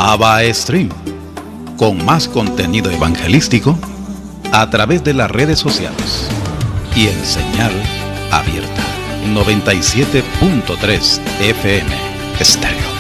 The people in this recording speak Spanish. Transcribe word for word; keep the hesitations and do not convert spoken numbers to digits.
Abba Stream, con más contenido evangelístico a través de las redes sociales y en señal abierta. noventa y siete punto tres F M Estéreo.